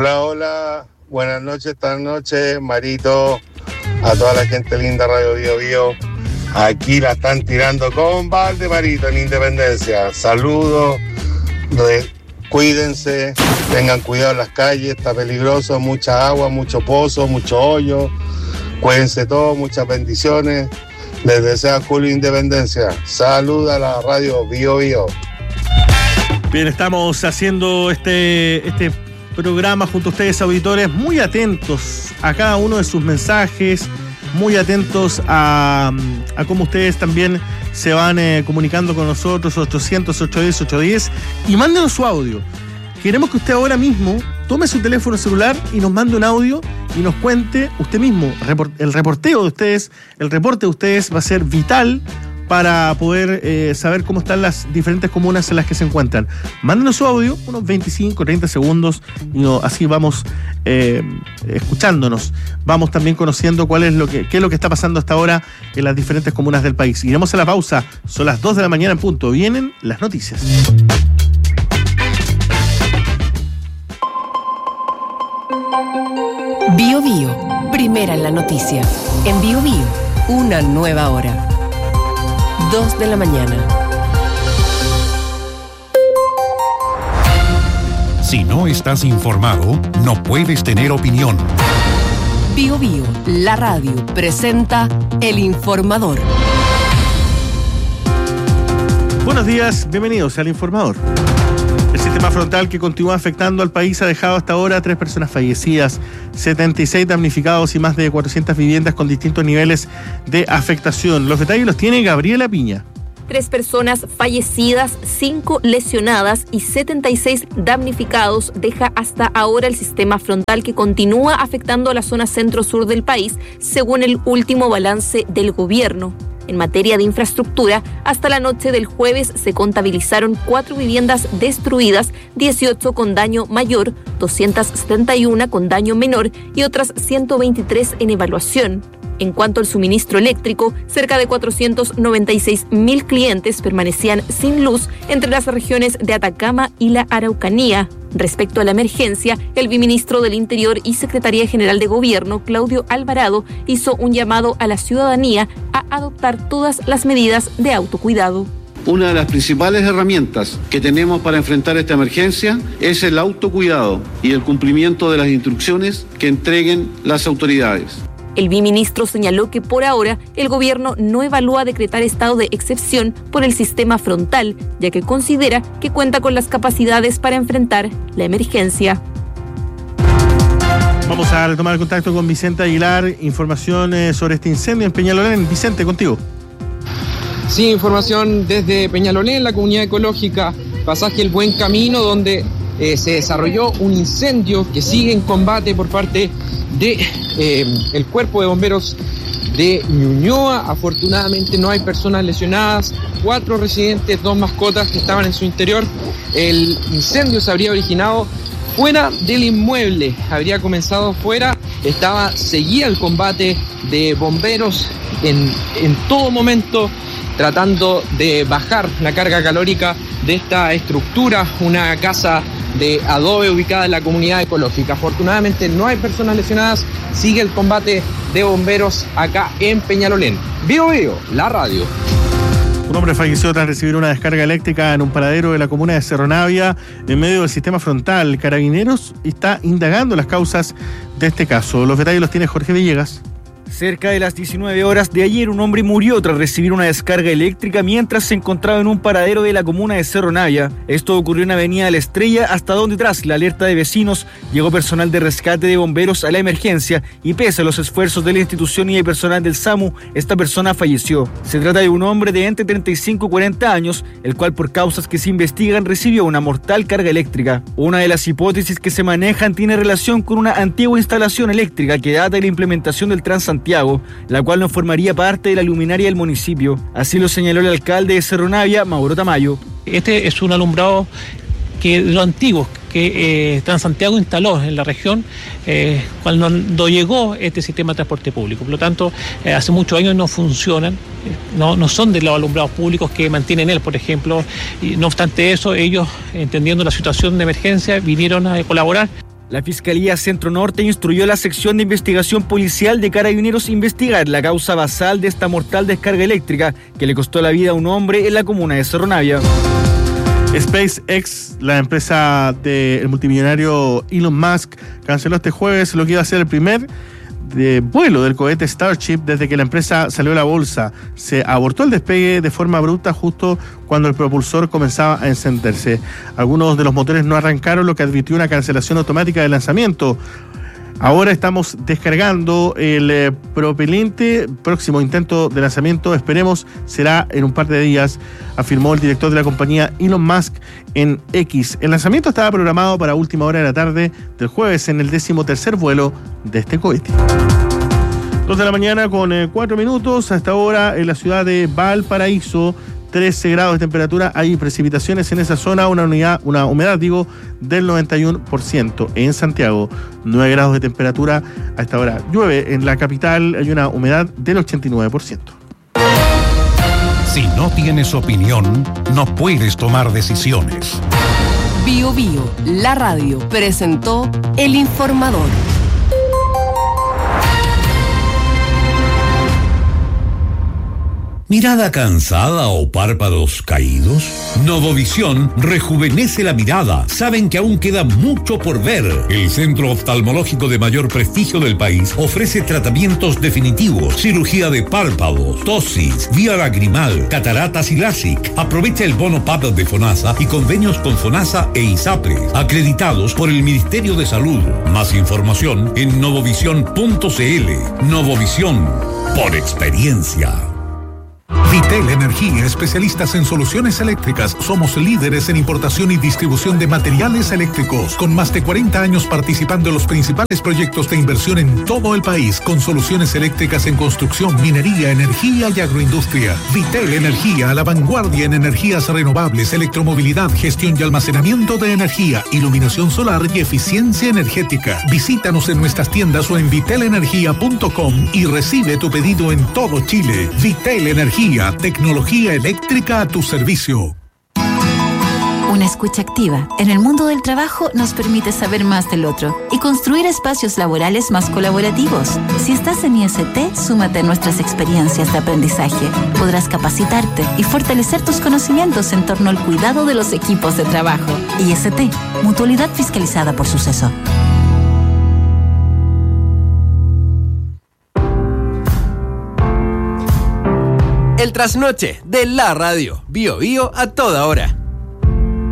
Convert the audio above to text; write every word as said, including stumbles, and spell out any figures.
Hola, hola, buenas noches, esta noche, Marito, a toda la gente linda Radio Bio Bio. Aquí la están tirando con balde, Marito, en Independencia. Saludos, cuídense, tengan cuidado en las calles, está peligroso, mucha agua, mucho pozo, mucho hoyo. Cuídense todos, muchas bendiciones. Les desea Julio Independencia. Saluda a la Radio Bio Bio. Bien, estamos haciendo este, este programa junto a ustedes, auditores, muy atentos a cada uno de sus mensajes, muy atentos a, a cómo ustedes también se van eh, comunicando con nosotros, ochocientos, ochocientos diez, ochocientos diez, y mándenos su audio. Queremos que usted ahora mismo tome su teléfono celular y nos mande un audio y nos cuente usted mismo. El reporteo de ustedes, el reporte de ustedes va a ser vital para poder eh, saber cómo están las diferentes comunas en las que se encuentran. Mándenos su audio, unos veinticinco, treinta segundos, y no, así vamos eh, escuchándonos. Vamos también conociendo cuál es lo que, qué es lo que está pasando hasta ahora en las diferentes comunas del país. Iremos a la pausa, son las dos de la mañana en punto. Vienen las noticias. Bio Bio, primera en la noticia. En Bio Bio, una nueva hora. Dos de la mañana. Si no estás informado, no puedes tener opinión. Bio Bio, la radio, presenta El Informador. Buenos días, bienvenidos al Informador. El sistema frontal que continúa afectando al país ha dejado hasta ahora tres personas fallecidas, setenta y seis damnificados y más de cuatrocientas viviendas con distintos niveles de afectación. Los detalles los tiene Gabriela Piña. Tres personas fallecidas, cinco lesionadas y setenta y seis damnificados deja hasta ahora el sistema frontal que continúa afectando a la zona centro-sur del país, según el último balance del gobierno. En materia de infraestructura, hasta la noche del jueves se contabilizaron cuatro viviendas destruidas, dieciocho con daño mayor, doscientas setenta y una con daño menor y otras ciento veintitrés en evaluación. En cuanto al suministro eléctrico, cerca de cuatrocientos noventa y seis mil clientes permanecían sin luz entre las regiones de Atacama y la Araucanía. Respecto a la emergencia, el viceministro del Interior y Secretaría General de Gobierno, Claudio Alvarado, hizo un llamado a la ciudadanía a adoptar todas las medidas de autocuidado. Una de las principales herramientas que tenemos para enfrentar esta emergencia es el autocuidado y el cumplimiento de las instrucciones que entreguen las autoridades. El viceministro señaló que por ahora el gobierno no evalúa decretar estado de excepción por el sistema frontal, ya que considera que cuenta con las capacidades para enfrentar la emergencia. Vamos a retomar el contacto con Vicente Aguilar, información sobre este incendio en Peñalolén. Vicente, contigo. Sí, información desde Peñalolén, la comunidad ecológica, pasaje El Buen Camino, donde eh, se desarrolló un incendio que sigue en combate por parte de eh, el cuerpo de bomberos de Ñuñoa. Afortunadamente no hay personas lesionadas, cuatro residentes, dos mascotas que estaban en su interior. El incendio se habría originado fuera del inmueble, habría comenzado fuera, estaba, seguía el combate de bomberos en, en todo momento, tratando de bajar la carga calórica de esta estructura, una casa de adobe ubicada en la comunidad ecológica. Afortunadamente no hay personas lesionadas, sigue el combate de bomberos acá en Peñalolén. Bio Bio, la radio. Un hombre falleció tras recibir una descarga eléctrica en un paradero de la comuna de Cerro Navia en medio del sistema frontal. Carabineros está indagando las causas de este caso. Los detalles los tiene Jorge Villegas. Cerca de las diecinueve horas de ayer, un hombre murió tras recibir una descarga eléctrica mientras se encontraba en un paradero de la comuna de Cerro Navia. Esto ocurrió en Avenida La Estrella, hasta donde tras la alerta de vecinos llegó personal de rescate de bomberos a la emergencia y pese a los esfuerzos de la institución y de personal del SAMU, esta persona falleció. Se trata de un hombre de entre treinta y cinco y cuarenta años, el cual por causas que se investigan recibió una mortal carga eléctrica. Una de las hipótesis que se manejan tiene relación con una antigua instalación eléctrica que data de la implementación del Transantiago, la cual no formaría parte de la luminaria del municipio. Así lo señaló el alcalde de Cerro Navia, Mauro Tamayo. Este es un alumbrado que de los antiguos que eh, Transantiago instaló en la región eh, cuando llegó este sistema de transporte público. Por lo tanto, eh, hace muchos años no funcionan, eh, no, no son de los alumbrados públicos que mantienen él, por ejemplo. Y no obstante eso, ellos, entendiendo la situación de emergencia, vinieron a colaborar. La Fiscalía Centro Norte instruyó a la sección de investigación policial de Carabineros investigar la causa basal de esta mortal descarga eléctrica que le costó la vida a un hombre en la comuna de Cerro Navia. SpaceX, la empresa del multimillonario Elon Musk, canceló este jueves lo que iba a ser el primer de vuelo del cohete Starship desde que la empresa salió a la bolsa. Se abortó el despegue de forma abrupta justo cuando el propulsor comenzaba a encenderse. Algunos de los motores no arrancaron, lo que advirtió una cancelación automática del lanzamiento. Ahora estamos descargando el eh, propelente. Próximo intento de lanzamiento, esperemos, será en un par de días, afirmó el director de la compañía Elon Musk en X. El lanzamiento estaba programado para última hora de la tarde del jueves en el décimo tercer vuelo de este cohete. Dos de la mañana con eh, cuatro minutos. Hasta ahora en la ciudad de Valparaíso, trece grados de temperatura, hay precipitaciones en esa zona, una unidad, una humedad, digo, del noventa y uno por ciento. En Santiago, nueve grados de temperatura, a esta hora llueve. En la capital hay una humedad del ochenta y nueve por ciento. Si no tienes opinión, no puedes tomar decisiones. Bio Bio, la radio, presentó El Informador. ¿Mirada cansada o párpados caídos? Novovisión rejuvenece la mirada. Saben que aún queda mucho por ver. El centro oftalmológico de mayor prestigio del país ofrece tratamientos definitivos, cirugía de párpados, tosis, vía lagrimal, cataratas y LASIK. Aprovecha el bono P A P de FONASA y convenios con FONASA e ISAPRE, acreditados por el Ministerio de Salud. Más información en novovisión punto cl. Novovisión, por experiencia. Vitel Energía, especialistas en soluciones eléctricas. Somos líderes en importación y distribución de materiales eléctricos, con más de cuarenta años participando en los principales proyectos de inversión en todo el país, con soluciones eléctricas en construcción, minería, energía y agroindustria. Vitel Energía, a la vanguardia en energías renovables, electromovilidad, gestión y almacenamiento de energía, iluminación solar y eficiencia energética. Visítanos en nuestras tiendas o en vitel energía punto com y recibe tu pedido en todo Chile. Vitel Energía, tecnología eléctrica a tu servicio. Una escucha activa en el mundo del trabajo nos permite saber más del otro y construir espacios laborales más colaborativos. Si estás en I S T, súmate a nuestras experiencias de aprendizaje. Podrás capacitarte y fortalecer tus conocimientos en torno al cuidado de los equipos de trabajo. I S T, mutualidad fiscalizada por Suceso. El trasnoche de la radio. Bio Bio a toda hora.